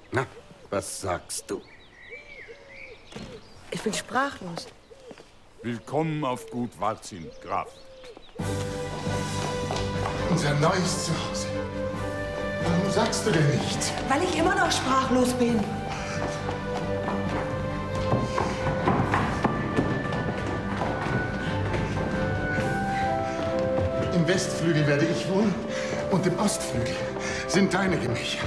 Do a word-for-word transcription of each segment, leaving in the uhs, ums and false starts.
Na, was sagst du? Ich bin sprachlos. Willkommen auf Gut Varzin, Graf. Unser neues Zuhause. Warum sagst du denn nichts? Weil ich immer noch sprachlos bin. Im Westflügel werde ich wohnen und im Ostflügel sind deine Gemächer.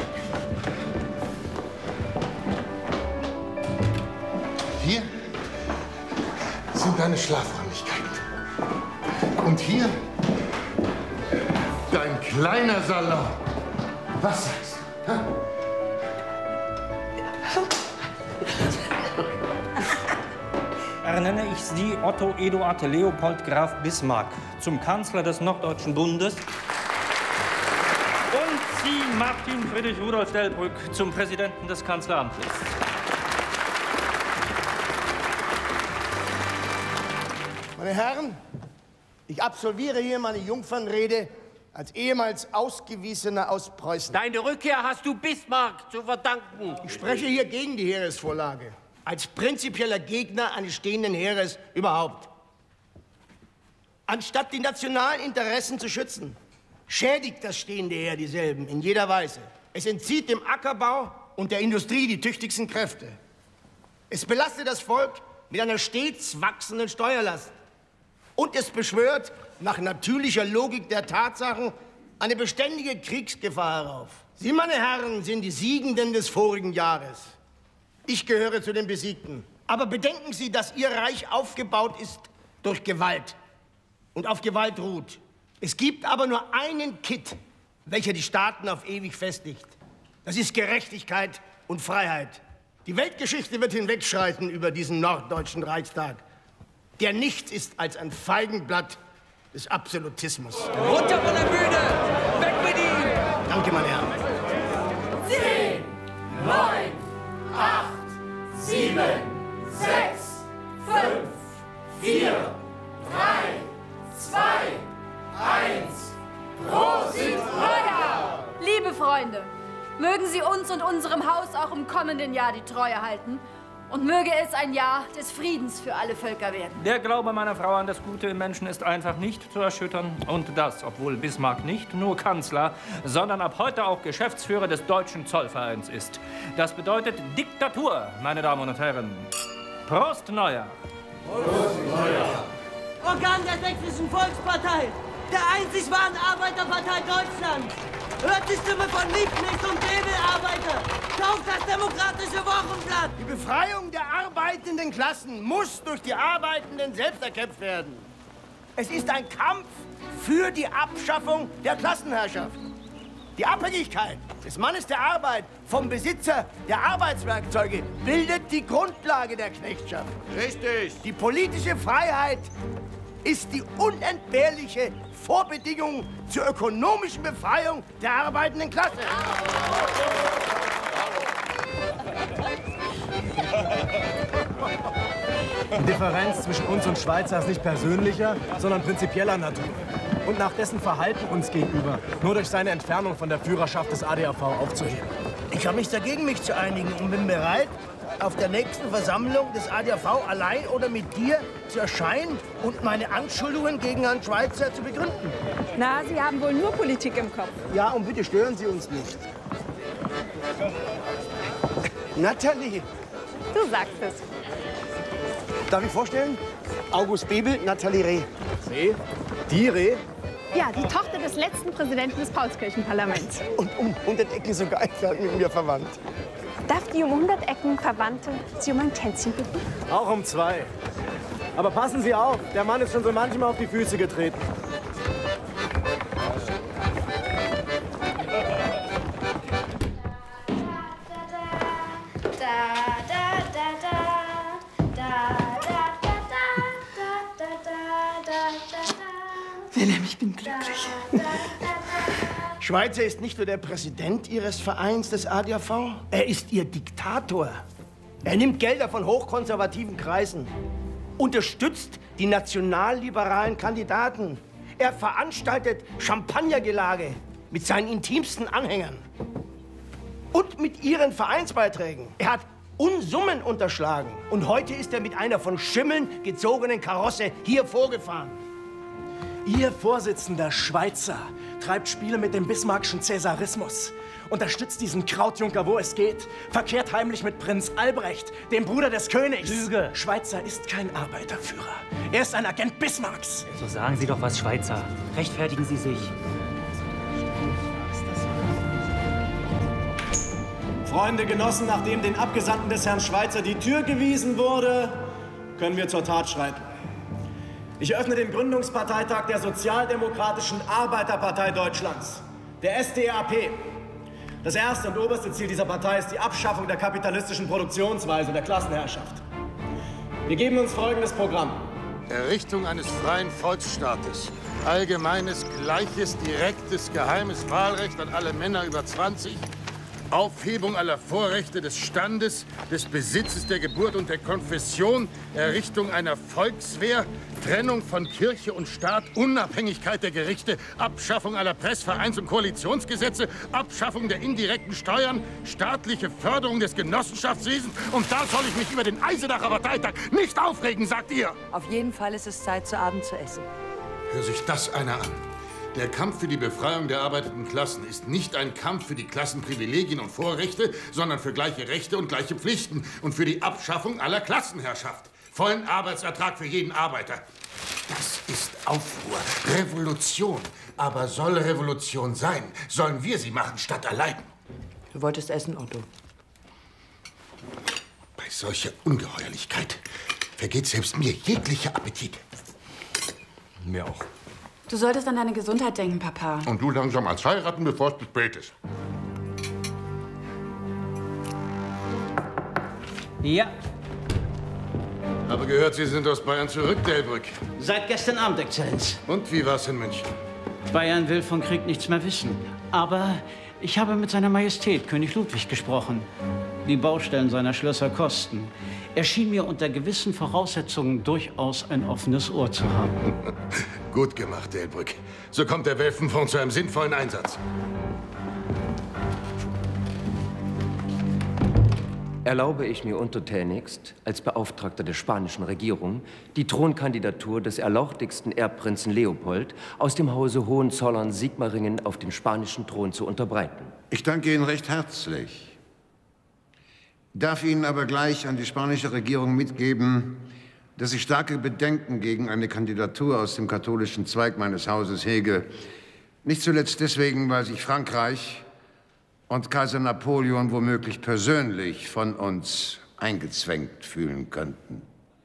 Hier sind deine Schlafräumlichkeiten. Und hier dein kleiner Salon. Was sagst du? Ha? Ernenne ich Sie, Otto Eduard Leopold Graf Bismarck, zum Kanzler des Norddeutschen Bundes und Sie, Martin Friedrich Rudolf Delbrück, zum Präsidenten des Kanzleramtes. Meine Herren, ich absolviere hier meine Jungfernrede als ehemals Ausgewiesener aus Preußen. Deine Rückkehr hast du Bismarck zu verdanken. Ich spreche hier gegen die Heeresvorlage. Als prinzipieller Gegner eines stehenden Heeres überhaupt. Anstatt die nationalen Interessen zu schützen, schädigt das stehende Heer dieselben in jeder Weise. Es entzieht dem Ackerbau und der Industrie die tüchtigsten Kräfte. Es belastet das Volk mit einer stets wachsenden Steuerlast. Und es beschwört, nach natürlicher Logik der Tatsachen, eine beständige Kriegsgefahr herauf. Sie, meine Herren, sind die Siegenden des vorigen Jahres. Ich gehöre zu den Besiegten. Aber bedenken Sie, dass Ihr Reich aufgebaut ist durch Gewalt und auf Gewalt ruht. Es gibt aber nur einen Kitt, welcher die Staaten auf ewig festigt. Das ist Gerechtigkeit und Freiheit. Die Weltgeschichte wird hinwegschreiten über diesen norddeutschen Reichstag, der nichts ist als ein Feigenblatt des Absolutismus. Runter von der Bühne! Weg mit ihm! Danke, meine Herren. Zehn, neun, acht, sieben, sechs, fünf, vier, drei, zwei, eins. Prosit Neujahr! Liebe Freunde, mögen Sie uns und unserem Haus auch im kommenden Jahr die Treue halten. Und möge es ein Jahr des Friedens für alle Völker werden. Der Glaube meiner Frau an das Gute im Menschen ist einfach nicht zu erschüttern. Und das, obwohl Bismarck nicht nur Kanzler, sondern ab heute auch Geschäftsführer des Deutschen Zollvereins ist. Das bedeutet Diktatur, meine Damen und Herren. Prost Neujahr! Prost Neujahr! Organ der Sächsischen Volkspartei, der einzig wahren Arbeiterpartei Deutschlands. Hört die Stimme von Liebknecht und Säbelarbeiter. Kauft das Demokratische Wochenblatt. Die Befreiung der arbeitenden Klassen muss durch die Arbeitenden selbst erkämpft werden. Es ist ein Kampf für die Abschaffung der Klassenherrschaft. Die Abhängigkeit des Mannes der Arbeit vom Besitzer der Arbeitswerkzeuge bildet die Grundlage der Knechtschaft. Richtig. Die politische Freiheit ist die unentbehrliche Vorbedingung zur ökonomischen Befreiung der arbeitenden Klasse. Die Differenz zwischen uns und Schweizer ist nicht persönlicher, sondern prinzipieller Natur. Und nach dessen Verhalten uns gegenüber nur durch seine Entfernung von der Führerschaft des A D A V aufzuheben. Ich habe nichts dagegen, mich zu einigen und bin bereit, auf der nächsten Versammlung des A D A V allein oder mit dir zu erscheinen und meine Anschuldigungen gegen Herrn Schweitzer zu begründen. Na, Sie haben wohl nur Politik im Kopf. Ja, und bitte stören Sie uns nicht. Nathalie. Du sagst es. Darf ich vorstellen? August Bebel, Nathalie Reh. Reh? Die Reh? Ja, die Tochter des letzten Präsidenten des Paulskirchenparlaments. Und um hundert Ecken sogar entfernt mit mir verwandt. Darf die um hundert Ecken Verwandte Sie um ein Tänzchen bitten? Auch um zwei. Aber passen Sie auf, der Mann ist schon so manchmal auf die Füße getreten. Wilhelm, ich bin glücklich. Schweitzer ist nicht nur der Präsident Ihres Vereins des A D A V, er ist Ihr Diktator. Er nimmt Gelder von hochkonservativen Kreisen, unterstützt die nationalliberalen Kandidaten. Er veranstaltet Champagnergelage mit seinen intimsten Anhängern. Und mit Ihren Vereinsbeiträgen. Er hat Unsummen unterschlagen. Und heute ist er mit einer von Schimmeln gezogenen Karosse hier vorgefahren. Ihr Vorsitzender Schweitzer treibt Spiele mit dem bismarckschen Cäsarismus, unterstützt diesen Krautjunker, wo es geht, verkehrt heimlich mit Prinz Albrecht, dem Bruder des Königs. Lüge! Schweitzer ist kein Arbeiterführer. Er ist ein Agent Bismarcks. So sagen Sie doch was, Schweitzer. Rechtfertigen Sie sich. Freunde, Genossen, nachdem den Abgesandten des Herrn Schweitzer die Tür gewiesen wurde, können wir zur Tat schreiten. Ich eröffne den Gründungsparteitag der Sozialdemokratischen Arbeiterpartei Deutschlands, der S D A P. Das erste und oberste Ziel dieser Partei ist die Abschaffung der kapitalistischen Produktionsweise, der Klassenherrschaft. Wir geben uns folgendes Programm. Errichtung eines freien Volksstaates. Allgemeines, gleiches, direktes, geheimes Wahlrecht an alle Männer über zwanzig. Aufhebung aller Vorrechte des Standes, des Besitzes, der Geburt und der Konfession, Errichtung einer Volkswehr, Trennung von Kirche und Staat, Unabhängigkeit der Gerichte, Abschaffung aller Press-, Vereins- und Koalitionsgesetze, Abschaffung der indirekten Steuern, staatliche Förderung des Genossenschaftswesens. Und da soll ich mich über den Eisenacher Parteitag nicht aufregen, sagt ihr? Auf jeden Fall ist es Zeit, zu Abend zu essen. Hör sich das einer an. Der Kampf für die Befreiung der arbeitenden Klassen ist nicht ein Kampf für die Klassenprivilegien und Vorrechte, sondern für gleiche Rechte und gleiche Pflichten und für die Abschaffung aller Klassenherrschaft. Vollen Arbeitsertrag für jeden Arbeiter. Das ist Aufruhr, Revolution. Aber soll Revolution sein, sollen wir sie machen, statt erleiden. Du wolltest essen, Otto. Bei solcher Ungeheuerlichkeit vergeht selbst mir jeglicher Appetit. Mir auch. Du solltest an deine Gesundheit denken, Papa. Und du langsam als heiraten, bevor es zu spät ist. Ja. Habe gehört, Sie sind aus Bayern zurück, Delbrück. Seit gestern Abend, Exzellenz. Und wie war's in München? Bayern will von Krieg nichts mehr wissen. Aber ich habe mit seiner Majestät, König Ludwig, gesprochen. Die Baustellen seiner Schlösser kosten. Er schien mir unter gewissen Voraussetzungen durchaus ein offenes Ohr zu haben. Gut gemacht, Delbrück. So kommt der Welfenfonds zu einem sinnvollen Einsatz. Erlaube ich mir untertänigst, als Beauftragter der spanischen Regierung, die Thronkandidatur des erlauchtigsten Erbprinzen Leopold aus dem Hause Hohenzollern-Sigmaringen auf dem spanischen Thron zu unterbreiten. Ich danke Ihnen recht herzlich. Darf Ihnen aber gleich an die spanische Regierung mitgeben, dass ich starke Bedenken gegen eine Kandidatur aus dem katholischen Zweig meines Hauses hege. Nicht zuletzt deswegen, weil sich Frankreich und Kaiser Napoleon womöglich persönlich von uns eingezwängt fühlen könnten.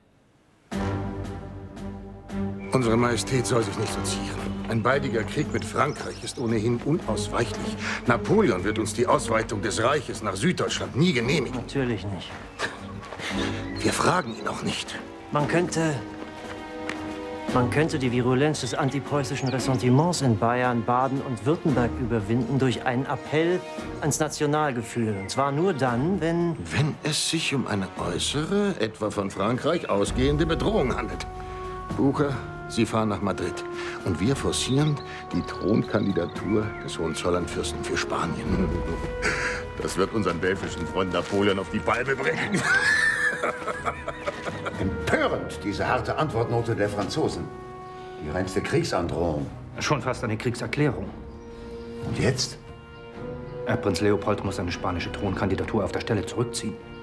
Unsere Majestät soll sich nicht so zieren. Ein baldiger Krieg mit Frankreich ist ohnehin unausweichlich. Napoleon wird uns die Ausweitung des Reiches nach Süddeutschland nie genehmigen. Natürlich nicht. Wir fragen ihn auch nicht. Man könnte... Man könnte die Virulenz des antipreußischen Ressentiments in Bayern, Baden und Württemberg überwinden durch einen Appell ans Nationalgefühl. Und zwar nur dann, wenn... Wenn es sich um eine äußere, etwa von Frankreich ausgehende Bedrohung handelt. Bucher, Sie fahren nach Madrid. Und wir forcieren die Thronkandidatur des Hohenzollernfürsten für Spanien. Das wird unseren welfischen Freund Napoleon auf die Palme bringen. Empörend, diese harte Antwortnote der Franzosen. Die reinste Kriegsandrohung. Schon fast eine Kriegserklärung. Und jetzt? Erbprinz Leopold muss seine spanische Thronkandidatur auf der Stelle zurückziehen.